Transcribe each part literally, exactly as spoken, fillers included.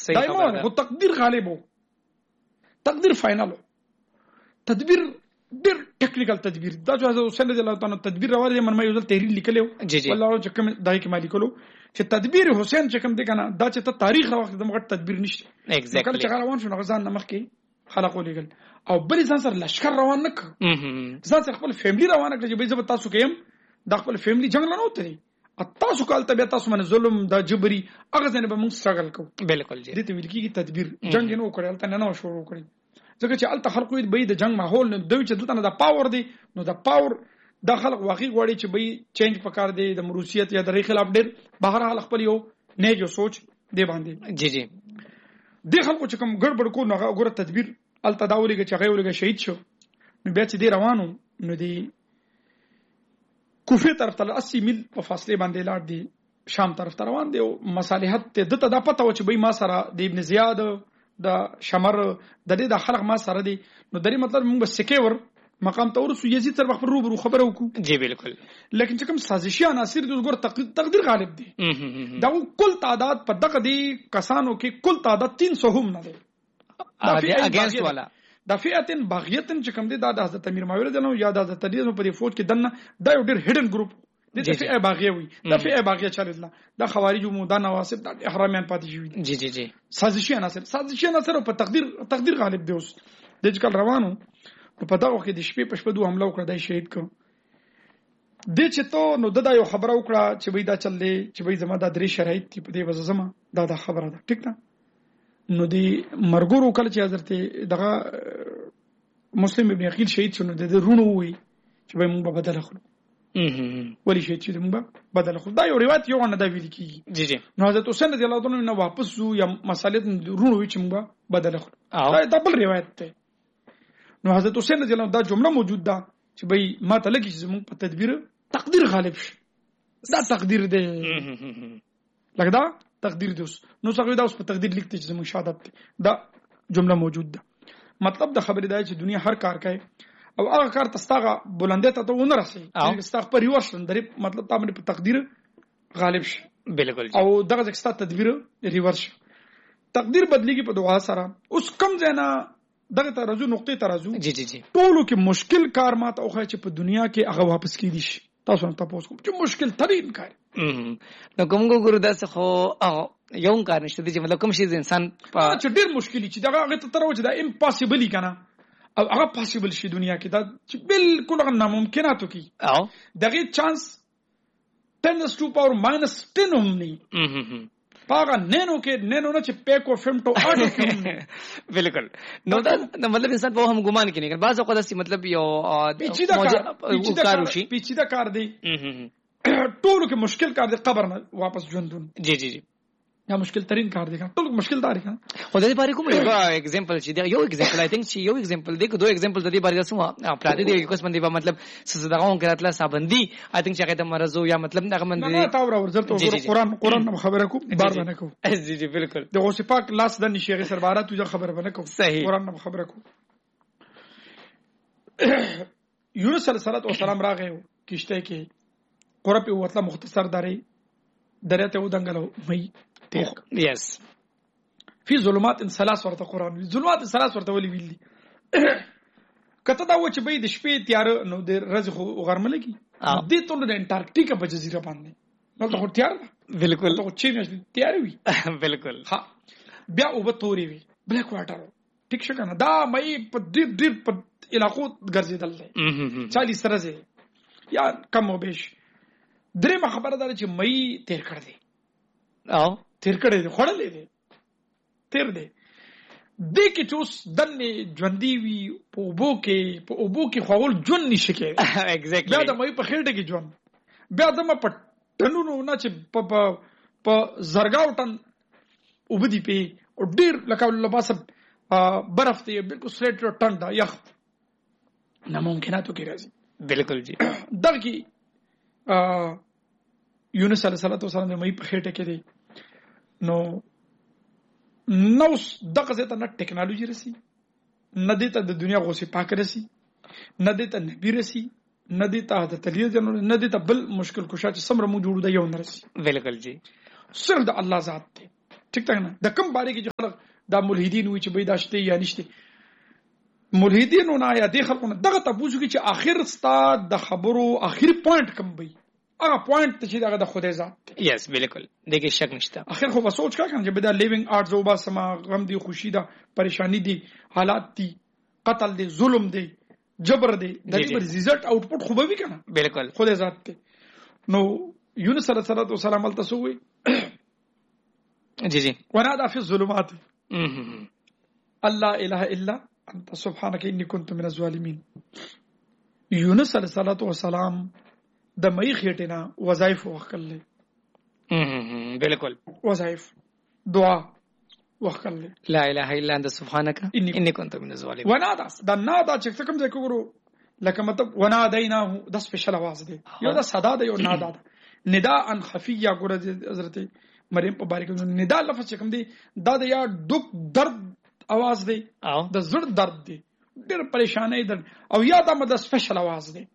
دایمه خو تقدیر غالب وو، تقدیر فائنل. تدبیر ډیر ټیکنیکل تدبیر دا چې حضرت حسین رضی الله تعالی عنہ تدبیر راوړی من ما یو ځل تحریر لیکلو والله چې کوم دای کې مالی کولو چې تدبیر حسین چې کوم دی کنه دا چې ته تاریخ راوخت د مغټ تدبیر نشته ایگزیکټلی کله چې روان شو غزان نمخ کې خلقو لګل او بل ځان سره لشکر روان نک ځان سره خپل فیملی روان کړ چې به زه تاسو کېم د خپل فیملی جنگ نه وته تاسو کال ته تاسو من ظلم د جبري هغه ځنه به موږ سټرګل کوو. بالکل جی دې ته ویل کېږي تدبیر جنگ نه وکړل ته نه نو شروع کړی ځکه چې الته خلکو به د جنگ ماحول نه دوی چې دلته نه د پاور دی نو د پاور د خلک واقعي غواړي چې به چینج پکار دی د مروسیت یا د ری خلاف ډیر بهر حال خپل یو نه جو سوچ دی باندې جی جی د خلکو چې کوم ګډوډ کو نه غوړه تدبیر الته داولېږي چې هغه ولګي شهید شو نو بیا چې دی روانو نو دی کوفه طرف ته اسی میل په فاصله باندې لاړ دی شام طرف ته روان دی او مصالحت ته دته دا پته و چې به ما سره د ابن زیاد د شمر د دې د خلق ما سره دی نو درې مطلب موږ بس سکیور مقام ته ورسو یزید سره خبر روبرو خبره وکړو جی بالکل لیکن چې کوم سازشي عناصر د وګور تقدیر غالب دي دا کل تعداد په دغه دی کسانو کې کل تعداد تین سو هم نه دی اگینست والا د فئاتن باغیتن چې کوم دی دا د حضرت امیر معاویه رضی الله عنه یا د حضرت علی په فوج کې دنه دا یو ډیر هډن ګروپ د فئه باغیه وي د فئه باغیه چل الله د خوارج مو د نواسب د احرامیان پاتې شوی جی جی جی سازشي عناصر سازشي عناصر په تقدیر تقدیر غالب دی اوس د ځکل روانو په دغه کې د شپې په شپه دوه حمله وکړه د شهید کو د چې ته نو د یو خبره وکړه چې وای دا چلې چې وای زما د درې شرایط په دې وجه زما دا د خبره ده ټیک ده نو دی مرګورو کله چې حضرت دغه مسلم ابن عقیل شهید شو نو د رونو وي چې به موږ بدل خلو ولی شهید چې موږ بدل خلو دا یو روایت یو نه دا ویل کیږي جی جی نو حضرت حسین رضی الله عنه نه واپس شو یا مسالې رونو وي چې موږ بدل خلو دا ډبل روایت ده نو حضرت حسین رضی الله عنه دا جمله موجود ده چې به ما ته لګي چې موږ په تدبیر تقدیر غالب شي دا تقدیر ده لکه دا تقدیر دی اوس نو څنګه دا اوس په تقدیر لیکته چې زموږ شهادت دا جمله موجود ده مطلب د خبرې دا چې دنیا هر کار کوي او هغه کار تستاغه بلندې ته ته ونه رسي تستاغ پر ریورس درې مطلب تا باندې په تقدیر غالب شي بالکل او دغه ځکه تدبیر ریورس تقدیر بدلیږي په دعا سره اوس کم ځای نه دغه ترازو نقطې ترازو جی جی جی ټولو کې مشکل کار ماته اوخه چې په دنیا کې هغه واپس کیدی شي تاسو نه تاسو کوم چې مشکل ترين کار نو کوم ګورو داسه خو یو کار نشته چې مطلب کوم شي انسان چې ډیر مشکلی چې دغه هغه ته تر وځي دا امپاسیبل کنه او هغه پاسیبل شي دنیا کې دا چې بالکل هغه ناممکناتو کې او دغه چانس ten to the power minus ten هم نه پاغه نینو کې نینو نه چې پیکو فیم ټو اټو کې بالکل نو دا مطلب انسان په هم ګمان کې نه کړ بعض اوقات سي مطلب یو پیچیده کار شي پیچیده کار دی ټولو کې مشکل کار دی قبر نه واپس ژوندون جی جی جی یا مشکل ترين کار دی ټولو مشکل دار دی خو د دې باره کوم یو ایگزامپل چې دی یو ایگزامپل آی تھنک چې یو ایگزامپل دی دوه ایگزامپل د دې باره سمه پراته دی کوم باندې مطلب سزداغون کړه سابندي آی تھنک چې هغه د مرزو یا مطلب هغه من نه تا ورته قرآن قرآن خبره کو بار نه کو جی جی بالکل د غوث پاک لاس د نشي سربارات تو خبره بنه کو صحیح قرآن خبره کو یونس علیه السلام راغی کشته کې قرب په وطلا مختصر داري درته ودنګلو مې يس في ظلمات ثلاث ورته قران ظلمات ثلاث ورته ولي ویلي کته دا و چې به د شپې تیار نو د ورځې خو غرمه لګي د ټول د انټارکټیکا په جزیره باندې نو ته تیار بالکل ته چې مې تیار وي بالکل ها بیا او به توري وي بلیک واټر ټیک شو کنه دا مې په ډیر ډیر په علاقو ګرځیدل دي چالیس سره یا کم او بیش درې خبره ده چې مې تیر کړ دي او تیر کړی دی خړلې دی تیر دی د کې چوس دنه ژوندۍ وي په اوبو کې په اوبو کې خول جون نشي کې ایگزیکټلی بیا د مې په خېټه کې جون بیا د ما په ټنونو نه چې په په زرګاو ټن وبدي په او ډیر لکه لباسه برف ته بالکل سټریټ ټن دا یخ ناممکناتو کې راځي بالکل جی دغه کې یونس علیه السلام مې په خېټه کې دی نو نو دغه ځای ته نه ټیکنالوژي رسی نه دې ته د دنیا غوث پاک رسی نه دې ته نبی رسی نه دې ته حضرت علی جنو نه دې ته بل مشکل کشا چې سمره مو جوړو د یو نه رسی بالکل جی صرف د الله ذات دی ټیک ټاک نه د کوم باره کې چې خلک دا ملحدین وي چې به دا شته یا نشته ملحدین نه یا د خلکو نه دغه تاسو کې چې اخر ستا د خبرو اخر پوینټ کوم وي هغه پوینټ چې دغه د خدای ذات یس بالکل دغه شک نشته اخر خو سوچ کا کنه چې به دا لیوینګ آرټ زوبا سما غم دی خوشی دا پریشانی دی حالات دی قتل دی ظلم دی جبر دی د دې ریزلټ آوټپوټ خو به وي کنه بالکل خدای ذات ته نو یونس علیه السلام ول تسوي جی جی ونادى في الظلمات الله اله الا انت سبحانك اني كنت من الظالمين یونس علیه السلام د مې خېټینا وظایف وکړل بالکل وظایف دعا وکړل لا اله الا انت سبحانك اني كنت من الظالمين ونادى دا نادا چې کوم ځای کوو لکه مطلب ونادیناه د سپیشل आवाज دی یو دا صدا دی یو نادا ده نداء خفیه ګوره حضرت مریم په باره کې ندا لفظ چې کوم دی دا د یا دک درد आवाज دی د زړه درد دی ډېر پریشانای درد او یا دا د سپیشل आवाज دی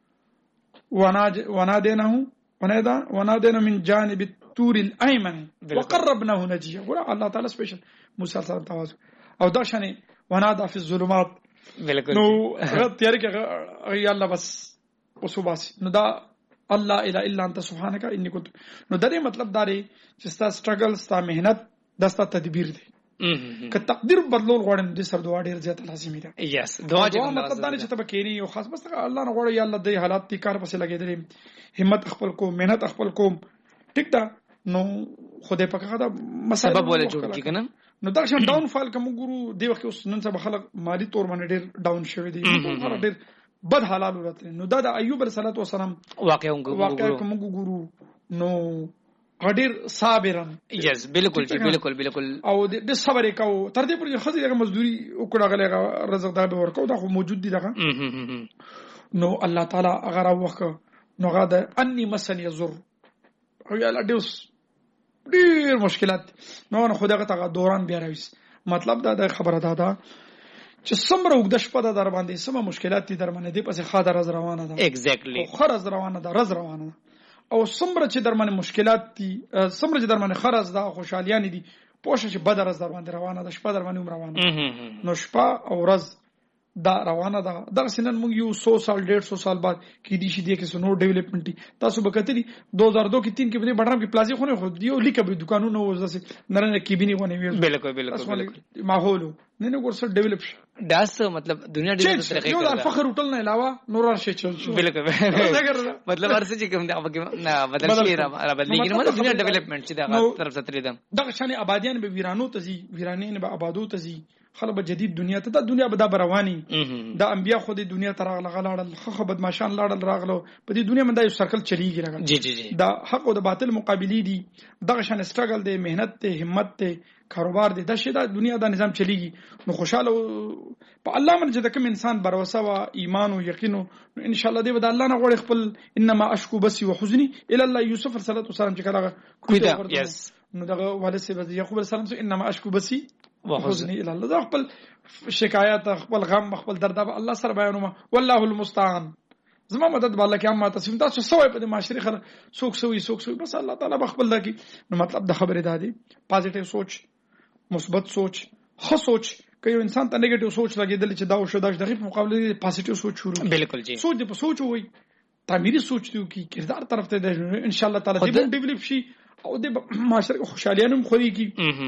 ونادينه ونادى ونادينا من جانب الطور الايمن وقربناه نجيا ګوره الله تعالی سپیشل موسی سره تواز او دا شنه ونادى في الظلمات بالکل نو تیار کې یا الله بس وسوباس نو دا الله الا الا انت سبحانك اني كنت نو دا دې مطلب دا دی چې ستا سټرګل ستا مهنت دستا تدبیر دی که تقدیر بدلول غواړم د سر دعا ډیر زیات لازمي ده یس دعا چې مطلب دا چې تب کېنی او خاص بس الله نه غواړي یا الله د حالات تی کار پسې لګېدل همت خپل کو مهنت خپل کو ټیک ده نو خدای پاک دا مسبب ولا جوړ کی کنه نو دا شم ډاون فال کوم ګورو دی وخت اوس نن سبا خلک مالی تور باندې ډیر ډاون شوی دي نو ډیر بد حالات ورته نو دا د ایوب علیه السلام واقعا واقعا کوم ګورو نو غډیر صابرن یس بالکل جی بالکل بالکل او د صبر وکاو تر دې پورې خزي دغه مزدوري وکړه غلې رزق دا به ورکو دا خو موجود دي دغه نو الله تعالی هغه راوخه نو غاده اني مسن يزر او یا لډوس ډیر مشکلات نو نو خدای ته دوران بیا راويس مطلب دا د خبره دا ده چې سمره وګد شپه د در باندې سم مشکلات دي در باندې دی پسې خاطر از روانه ده ایگزیکټلی خرز روانه ده رز روانه ده او سمره چې در باندې مشکلات دي سمره چې در باندې خرز ده خوشالیان دي پوښه چې بدر از در باندې روانه ده شپه در باندې روانه نو شپه او رز دا روانه ده دا سنن موږ یو سو سال ډېر سو سال بعد کې دي شي دي کې سنو ډیولپمنټ تاسو به کتلی دو هزار دو کې تین کې په بډرام کې پلازي خونه خو دیو لیکه به دکانونو وځي نرنه کې بینی ونه وي بالکل بالکل ماحول نه نه ورسره ډیولپ شي داس مطلب دنیا ډیره ترقی کوي یو فخر هوټل نه علاوه نور شي چل شو بالکل مطلب ارسه چې کوم دا نه بدل شي را بدلېږي نو دنیا ډیولپمنٹ چې دا طرف ستري ده دغه شانه آبادیان به ویرانو تزي ویرانین به آبادو تزي خلک به جدید دنیا ته دا دنیا به دا رواني دا انبیا خو د دنیا ته راغله غلاړل خو بدمعشان لاړل راغلو په دې دنیا باندې یو سرکل چلیږي راغلی جی جی جی دا حق او د باطل مقابلې دي دغه شان سټرګل دی مهنت ته همت ته کاروبار دی دا شی دا دنیا دا نظام چلیږي نو خوشاله په الله باندې چې کوم انسان باور او ایمان او یقین ان شاء الله دی به الله نه غوړي خپل انما اشکو بسی وحزنی الی الله یوسف علیه السلام چې کله کوی یس نو دغه والد سي یعقوب علیه السلام انما اشکو بسی وحزنی الی الله دا خپل شکایت خپل غم خپل درد الله سره بیانوم والله المستعان زما مدد بالله کې اما تاسو تاسو سوې په معاشري خلک سوک سوې سوک سوې بس الله تعالی بخبل دکی نو مطلب د خبره دادي پازیټیو سوچ مثبت سوچ خو سوچ که یو انسان ته نیگیټیو سوچ لګیدل چې دا او شو د دغه مقابله پازیټیو سوچ شروع بالکل جی سوچ دې په سوچ وي تعمیری سوچ دیو کی کردار طرف ته د ان شاء الله تعالی دې ډیولپ شي او د معاشره خوشالیانم خوري کی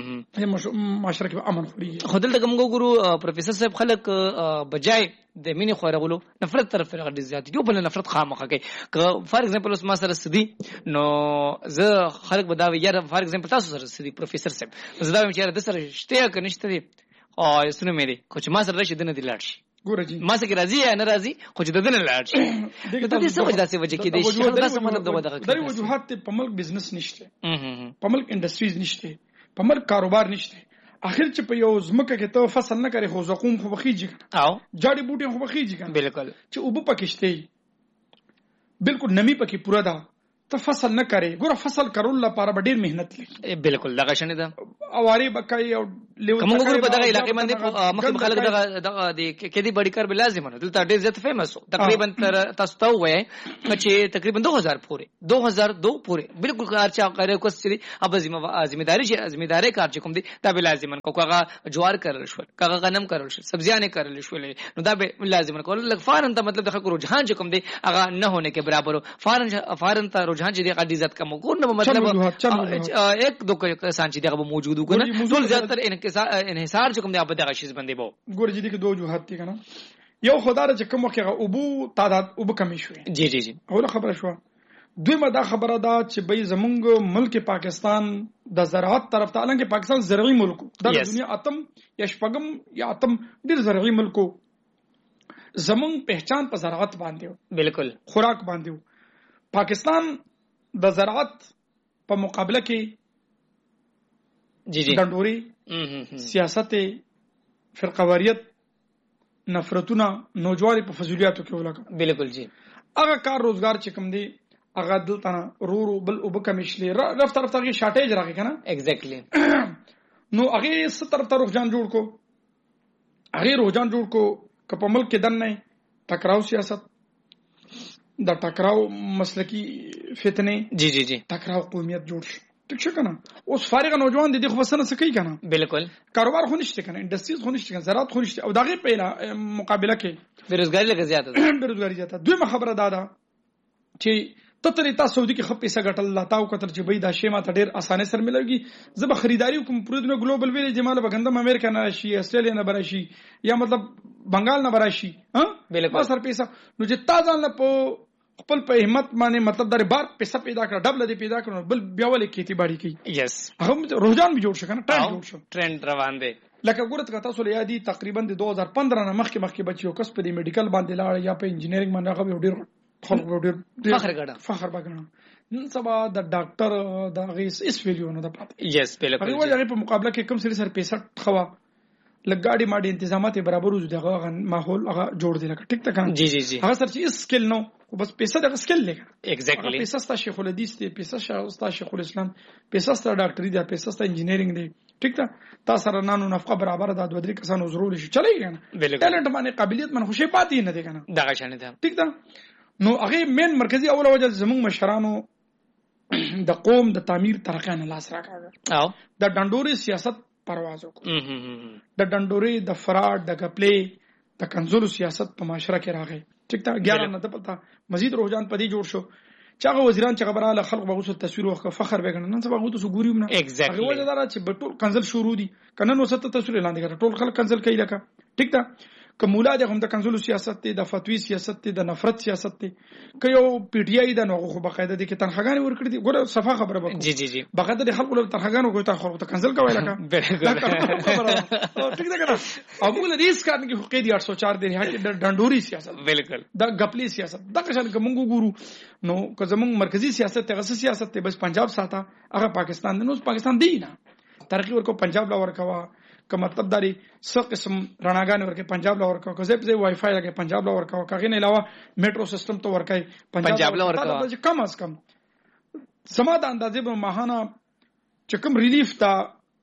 معاشره کې امن خوري خدل د کومو ګورو پروفیسور صاحب خلک بجای د مینې خورغلو نفرت طرف راغلي زیات یو بل نفرت خامخه کوي که فار ایگزامپل اوس ما سره سدي نو زه خلک بداوي یار فار ایگزامپل تاسو سره سدي پروفیسور صاحب زه دا ویم چې د سره شته که نشته دي او سنو مې کوم ما سره راشي دنه دی لاړ شي ګوره جی ما سره راځي یا نه راځي خو چې دنه لاړ شي د دې څه وجه داسې وجه کې دي چې دا څه مطلب دغه د وجوهات په ملک بزنس نشته په ملک انډستریز نشته په ملک کاروبار نشته اخر چې په یو ځمکه کې ته فصل نه کوي خو زقوم خو بخیږي او جاړي بوټي خو بخیږي بالکل چې وب پکشته بالکل نمی پکې پورا ده ته فصل نه کوي ګوره فصل کول لپاره ډیر مهنت لري بالکل دغه شنه ده اواري بکای او کوم وګورو په دغه علاقې باندې مخکې خلک دغه دغه د کېدی بډی کار به لازم نه دلته ډېر زیات فیمس تقریبا تر تاسو ته وایي چې تقریبا دو هزار پورې دو هزار دو پورې بالکل کار چا کار کو چې اب ذمہ داری ذمہ داری کار چې کوم دي دا به لازم نه کوغه جوار کړل شو کاغه غنم کړل شو سبزیانه کړل شو نو دا به لازم نه کول لکه فارن ته مطلب د خلکو رجحان چې کوم دي هغه نه ہونے کے برابر فارن فارن ته رجحان چې د عزت کم کو نه مطلب ایک دو کسان چې دغه موجود وګنه ټول زیاتره انحصار چې کوم دی په دغه شیز باندې وو ګور جدي کې دوه وجوهات دي کنه یو خدای چې کوم وخت او بو تعداد او کمی شوې جی جی جی اوله خبره شو دویمه دا خبره ده چې به زمونږ ملک پاکستان د زراعت طرف ته الانګه پاکستان زرعي ملک د دنیا اتم یا شپږم یا اتم ډیر زرعي ملک زمونږ پہچان په زراعت باندې بالکل خوراک باندې پاکستان د زراعت په مقابله کې جی جی ډنډوري سیاست فرقواریت نفرتونه نوجوالي په فضولیاتو کې ولګه بالکل جی هغه کار روزګار چې کوم دی هغه دلته رو رو بل او بکمشلی رف طرف ته شارټیج راغی کنه ایگزیکټلی نو هغه ست طرف ته روجان جوړ کو هغه روجان جوړ کو کپ ملک کې دنه ټکراو سیاست د ټکراو مسلکی فتنه جی جی جی ټکراو قومیت جوړ شو ټیک شو کنه اوس فارغ نوجوان دي خو وسنه سکی کنه بالکل کاروبار خو نشته کنه انډستریز خو نشته کنه زراعت خو نشته او دغه په مقابله کې بیروزګاری لږ زیاته ده بیروزګاری زیاته دوی خبره دادا چې تطری تاسو سعودي کې خپې سګټل الله تاو کتر چې بيد شي ما ته ډېر اسانه سر ملوي زب خریداري کوم پرودنو ګلوبل ویل جمال بغندم امریکا نه شي استرالیا نه براشي یا مطلب بنگال نه براشي ها بالکل سر پیسې نو چې تازه نه په خپل په همت باندې مطلب در بار پیسې پیدا کړ ډبل دي پیدا کړ بل بیا ولې کیتی باړي کی یس هغه روزان به جوړ شو کنه ټرند جوړ شو ټرند روان دي لکه ګورت کته سول یادي تقریبا د دو هزار پندرہ نه مخکې مخکې بچیو کس په دې میډیکل باندې لاړ یا په انجینرینګ باندې هغه ډیر خلک ډیر فخر غړ فخر بګنه نن سبا د ډاکټر د غیس اس ویلیو نه د پات یس بالکل هغه وجه په مقابله کې کم سری سر پیسې خوا لګاډي ماډي تنظیمات برابر وو دغه ماحول هغه جوړ دی لکه ټیک ټاک جی جی جی هغه سر چې سکل نو بس پیسې د سکل لګا ایگزیکټلی پیسې ستا شیخ الحدیث دی پیسې ستا شیخ الاسلام پیسې ستا ډاکټري دی پیسې ستا انجینرینګ دی ټیک ټاک تاسو سره نانو نفقه برابر ده دوه درې کسانو ضروري شي چلے کنه ټیلنټ باندې قابلیت من خوشي پاتې نه دی کنه دغه شان ده ټیک ټاک نو هغه مین مرکزی اوله وجه زموږ مشرانو د قوم د تعمیر ترقانه لاس راکاږي او د ډنډوري سیاست پرواز وکړ د ډنډوري د فراډ د غپلې د کنزلو سیاست په معاشره کې راغی ټیک ټاک ګیارہ نه پتا مزید روزان پدې جوړ شو چاغه وزیران چې خبراله خلق بغوسه تصویر وخت فخر وکړ نن سبا غوته ګوریم نه هغه وجه دار چې بټول کنزل شروع دي کنه نو ست تصویر لاندې کړ ټول خلک کنزل کوي لکه ټیک ټاک کومولا د هم د کنزلو سیاست دی د فتوی سیاست دی د نفرت سیاست دی که یو پی ټی آی د نو خو بقاعده دي کې تنخواګان ورکړي دي ګوره صفه خبره وکړه جی جی جی بقاعده د خلکو له تنخواګان وکړي ته خو ته کنزل کوي لکه ټیک ده کنه او موږ د ریس کارن کې حقوق دي آٹھ سو چار دی هغه د ډنډوري سیاست بالکل د غپلی سیاست د قشن کوم ګورو نو که زمونږ مرکزی سیاست ته غس سیاست ته بس پنجاب ساته هغه پاکستان نو پاکستان دی نه ترقی ورکو پنجاب لا ورکوا که مطلب داری څو قسم رڼاګان ورکه پنجاب لا ورکو که زه په وای فای لګه پنجاب لا ورکو کغه نه علاوه میټرو سیستم ته ورکای پنجاب لا ورکو کم از کم سما د اندازې په ماهانه چې کوم ریلیف تا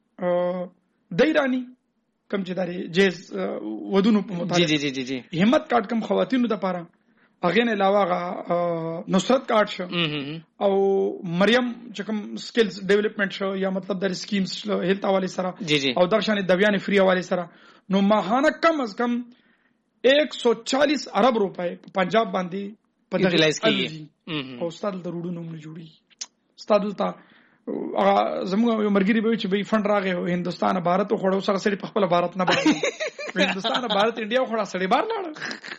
دایرانی کم چې داري جیز ودونو په مطابق جی جی جی جی همت کارت کم خواتینو د پاره هغه نه علاوه نصرت کارت شو او مریم چې کوم سکلز ډیولپمنٹ شو یا مطلب د سکیمز هیلث حواله سره او درشان د فری حواله سره نو ماهانه کم از کم ایک سو چالیس ارب روپے پنجاب باندې په یوټیلایز کیږي او استاد د روډونو نه جوړي استاد ته زموږ یو مرګري به چې به فند راغی هندستان بھارت خو سره سړي په خپل بھارت نه باندې هندستان بھارت انډیا خو سړي بار لاړ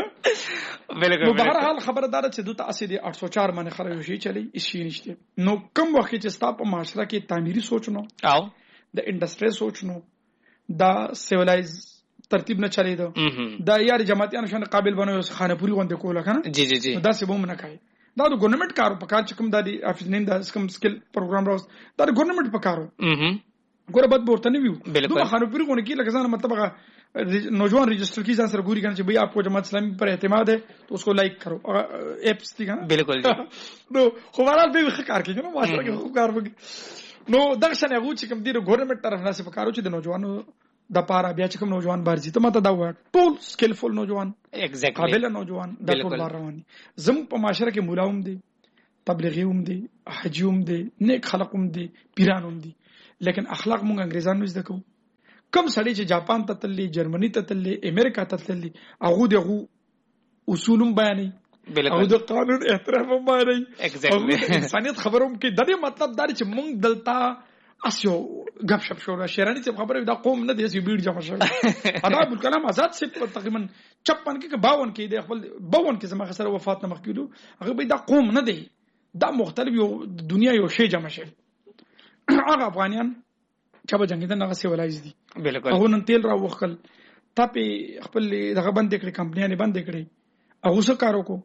نو بهر حال خبردار چې دوی تاسو د آٹھ سو چار باندې خراب شي چلی شي نشته نو کوم وخت چې ستا په معاشره کې تعمیري سوچنو او د انډستری سوچنو دا سیولایز ترتیب نه چلی دو دا یار جماعتیان شنه قابل بنو خانه پوری غونډه کوله کنه جی جی جی دا څه بوم نه کوي دا د ګورنمنت کارو په کار چې کوم د افیس نیم د کوم سکل پروګرام راوس دا د ګورنمنت په کارو ګوره بد ورته نه ویو دوه خانه پوری غونډه کې لکه ځان مطلب نوجوان رجسٹر کی جان سر گوری کرنا چاہیے آپ کو جماعت اسلامی پر اعتماد ہے تو اس کو لائک کرو ایپس تھی نا بالکل تو خبرات بھی کار کی نا معاشرہ کے خوب کار نو دغه شنه غو چې کوم دی ګورنمنت طرف نه څه پکارو چې د نوجوانو د پاره بیا چې کوم نوجوان بارځي ته ماته دا و ټول سکلفل نوجوان ایگزیکټلی قابل نوجوان د ټول بار روان دي زم په معاشره کې مولاوم دي تبلیغي هم دي حجي هم دي نیک خلق هم دي پیران هم دي لیکن اخلاق مونږ انګريزانو زده کوو کم سړی چې جاپان ته تللی جرمني ته تللی امریکا ته تللی هغه دغه اصولم بیانې او د قانون احترام هم بیانې ایگزیکټلی انسانيت خبروم کې د دې مطلب دا چې مونږ دلته اسیو غب شپ شو شیرانی څه خبره دا قوم نه دي چې بیډ جمع شوی ادب الکلام آزاد سے تقریبا چپن کې باون کې د خپل باون کې زما سره وفات نه مخکېدو هغه به دا قوم نه دی دا مختلف یو دنیا یو شی جمع شي هغه افغانان چې به جنگیدل هغه سیولایز دي بالکل هغه نن تیل را وخل تاپی خپل دغه بند کړي کمپنیانه بند کړي هغه څه کارو کو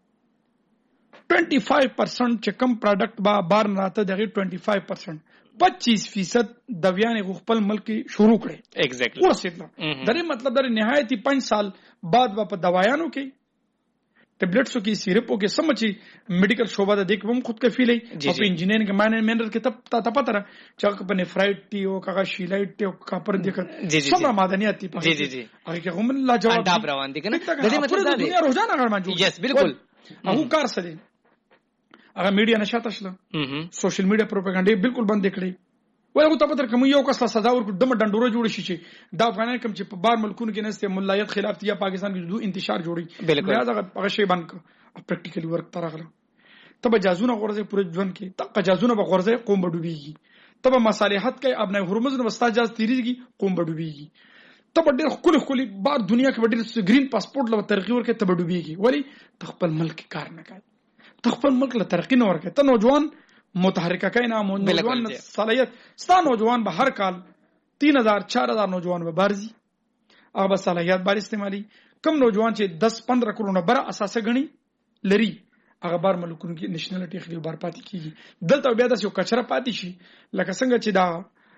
پچیس پرسنٹ چې کم پروډکټ با بار نه راته دغه پچیس پرسنٹ پچیس فیصد د ویانې خپل ملک شروع کړي ایگزیکټلی ورسېدل درې مطلب در نهایتي پنځ سال بعد په دوايانو کې ټابلیټسو کې سیرپو کې سمچي میډیکل شوبه د دې کوم خود کفیلې او په انجینرینګ کې مانه منر کې تب ته پته را چې په نفرایټ ټي او کاغه شیلایټ ټي او کاپر دې کړ څومره معدنیات دي جی جی جی هغه کې هم لا جواب دا روان دي کنه د دې مطلب دا دی دنیا روزانه غړما جوړ یس بالکل هغه کار سره هغه میډیا نشاته شله سوشل میډیا پروپاګاندا بالکل بند کړی ولغه ته پتر کوم یو کس لا سزا ورکړ دمه ډنډوره جوړ شي چې دا افغانان کوم چې په بار ملکونو کې نسته ملایت خلاف یا پاکستان کې دوه انتشار جوړي لہذا هغه شی باندې پریکټیکلی ورک ترغله تبه جازونه غورځي پوره ژوند کې تبه جازونه به غورځي قوم بډوبيږي تبه مصالحت کې ابنه هرمز نو وستا جاز تیریږي قوم بډوبيږي تبه ډېر خولي خولي بار دنیا کې ډېر گرین پاسپورت لو ترقی ورکې تبه ډوبيږي ولی تخپل ملک کار نه کوي تخپل ملک له ترقی نه ورکې ته نوجوان متحرکه کینا نوجوان صلاحیت ستا نوجوان به هر کال تین ہزار چار ہزار نوجوان به بارزي هغه صلاحیت بار استعمالي کم نوجوان چې دس پندرہ کروڑ بر اساسه غني لري هغه بار ملکونو کې نېشنلټي خلی بار پاتې کیږي دلته بیا د یو کچره پاتې شي لکه څنګه چې دا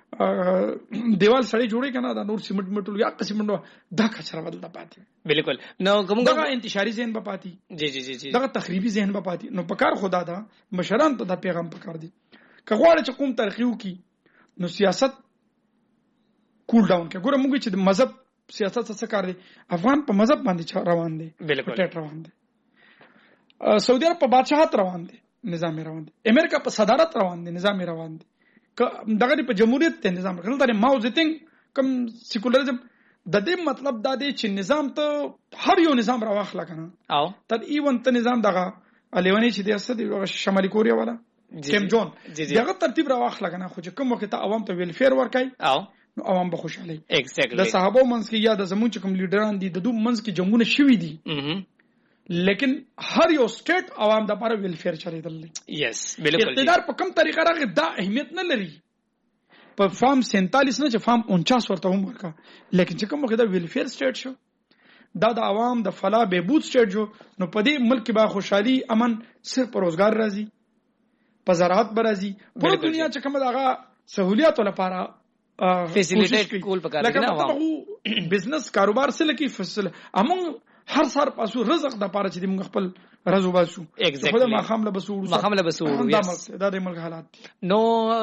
دیوال سړی جوړی کنه دا نور سیمنټ مټول یا قسمنو دا کچره بدل پاتې بالکل نو کومه دا انتشاري ذهن به پاتې جی جی جی دا تخریبي ذهن به پاتې نو پکار خدا دا مشران ته دا پیغام پکار دي کغواړي چې کوم ترقیو کی نو سیاست کول ډاون کې ګوره موږ چې د مذهب سیاست څه کار دي افغان په مذهب باندې روان دي بالکل روان دي سعودي عرب په بادشاہت روان دي نظام روان دي امریکا په صدارت روان دي نظام روان دي دغه په جمهوریت ته نظام کړل دا ماو زیتنګ کم سیکولرزم د دې مطلب دا دی چې نظام ته هر یو نظام راوخلا کنه او تر ایون ته نظام دغه الیونی چې د اسد شمالي کوریا والا کیم جون دغه ترتیب راوخلا کنه خو چې کوم وخت ته عوام ته ویلفیر ورکای او نو عوام به خوشاله ایگزیکټلی د صحابه منځ کې یا د زمون چې کوم لیډران دي د دوه منځ کې جنگونه شوي دي لیکن هر یو سټیټ عوام د لپاره ویلفیر چلیدل یس بالکل اقتدار په کم طریقه راغی دا اهمیت نه لري په فارم سینتالیس نه چې فارم انچاس ورته هم ورکا لیکن چې کوم وخت دا ویلفیر سټیټ شو دا د عوام د فلاح بهبود سټیټ جو نو په دې ملک با خوشحالي امن صرف پر روزګار راځي په زراعت برازي په دنیا چې کوم دغه سہولیات لپاره فیسیلیټیټ کول پکاره نه عوام بزنس کاروبار سره کې فصل امون هر سار پاسو رزق د پاره چې موږ خپل رزق باسو خو ما خامله بسوړو ما خامله بسوړو دا د ملک حالات نو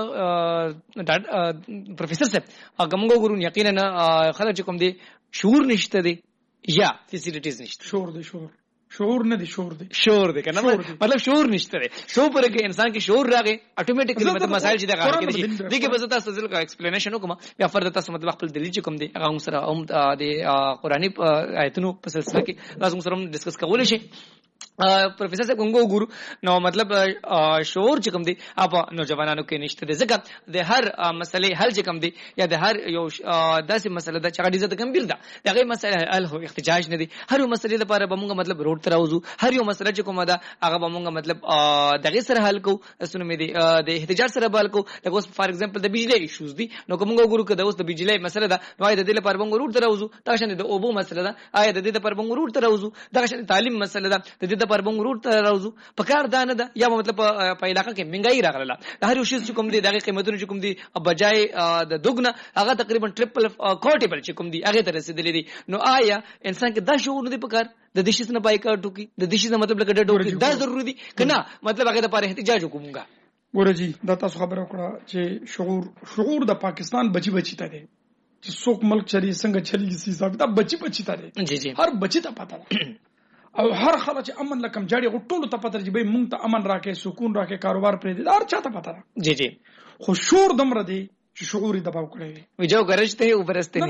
پروفیسور صاحب هغه موږ ګورو یقینا خلک کوم دي شعور نشته دي یا فیسیلیټیز نشته شعور دي شعور شعور نه دي شعور دي شعور دي کنه مطلب شعور نشته دي شعور پر کې انسان کې شعور راغی اتوماتیکلی مطلب مسائل چې دا غار کې دي دغه په تاسو ځل کا ایکسپلینیشن وکم یا فرض تاسو مطلب خپل دلیل چې کوم دي هغه سره هم د قرآنی آیتونو په سلسله کې لازم سره ډیسکس کول شي پروفیسور صاحب څنګه وګورو نو مطلب شعور چې کوم دي اپ نوجوانانو کې نشته دي ځکه د هر مسلې حل چې کوم دي یا د هر یو داسې مسله د چغړې زده کمبیر ده دغه مسله حل هو احتجاج نه دي هر یو مسلې لپاره به موږ مطلب روډ تر اوزو هر یو مسله چې کومه ده هغه به موږ مطلب دغه سره حل کو اسونه مې دي د احتجاج سره حل کو لکه اوس فار ایگزامپل د بجلی ایشوز دي نو کوم وګورو کده اوس د بجلی مسله ده نو د دې لپاره موږ روډ تر اوزو دا شنه د اوبو مسله ده آیا د دې لپاره موږ روډ تر اوزو دا شنه تعلیم مسله ده د دې لپاره موږ روډ تر اوزو په کار دا نه ده یا مطلب په علاقې کې منګای راغله هر یو شی چې کوم دي دغه قیمتونه چې کوم دي بجای د دوګنه هغه تقریبا ټریپل کوټیبل چې کوم دي هغه تر رسیدلې دي نو آیا انسان کې دا شعور نه دی په کار د دیشي نه بایکاټ وکي د دیشي نه مطلب لکه ډډ وکي دا ضروري دي کنه مطلب هغه د لپاره احتجاج وکومګه ګورجی دا تاسو خبره کړه چې شعور شعور د پاکستان بچی بچی ته دی چې څوک ملک چلی څنګه چلی سی حساب دا بچی بچی ته دی جی جی هر بچی ته پته ده او هر خلک چې امن لکم جاړي غټولو ته پته چې به مونږ ته امن راکې سکون راکې کاروبار پرې دي هر چاته پته ده جی جی خو شور دمر دی چې شعور دباو کړی وی جو گرجتے ہیں اوپر رستے